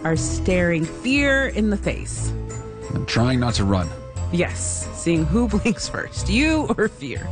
are staring fear in the face. I'm trying not to run. Yes, seeing who blinks first, you or fear.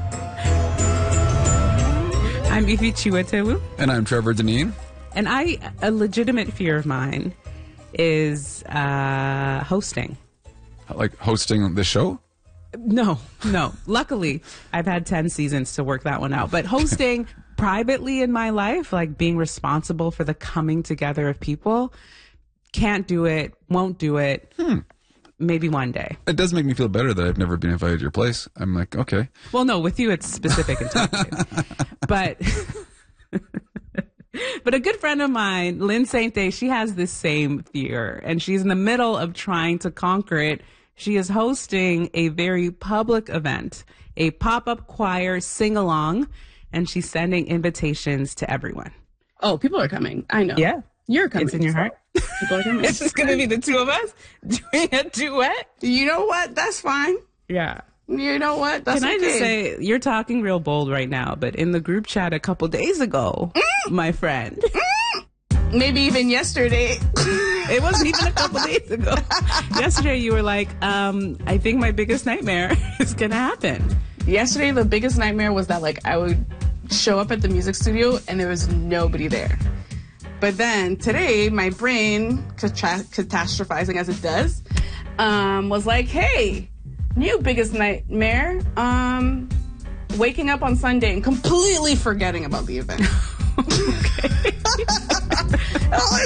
I'm Ify Chiwetewu. And I'm Trevor Deneen. And a legitimate fear of mine is hosting. Like hosting the show? No. Luckily, I've had 10 seasons to work that one out. But hosting privately in my life, like being responsible for the coming together of people, can't do it, won't do it. Maybe one day. It does make me feel better that I've never been invited to your place. I'm like, okay. Well, no, with you it's specific and targeted. But a good friend of mine, Lynn Sainte, she has this same fear, and she's in the middle of trying to conquer it. She is hosting a very public event, a pop-up choir sing-along, and she's sending invitations to everyone. Oh, people are coming. I know. Yeah. You're coming. It's in your heart. People are coming. It's just going to be the two of us doing a duet. You know what? That's fine. Yeah. You know what? That's Can I okay. just say, you're talking real bold right now, but in the group chat a couple days ago, my friend. Maybe even yesterday. It wasn't even a couple days ago. Yesterday you were like, I think my biggest nightmare is going to happen. Yesterday, the biggest nightmare was that, like, I would show up at the music studio and there was nobody there. But then today, my brain, catastrophizing as it does, was like, hey, new biggest nightmare, waking up on Sunday and completely forgetting about the event. Oh my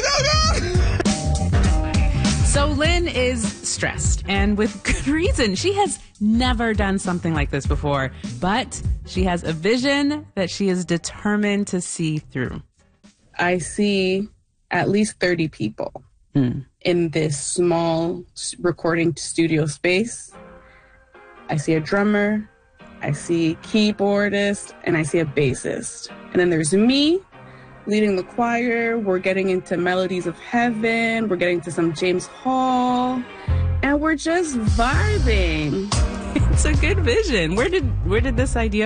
God. So Lynn is stressed, and with good reason. She has never done something like this before, but she has a vision that she is determined to see through. I see at least 30 people in this small recording studio space. I see a drummer, I see a keyboardist, and I see a bassist. And then there's me leading the choir. We're getting into Melodies of Heaven. We're getting to some James Hall. And we're just vibing. It's a good vision. Where did this idea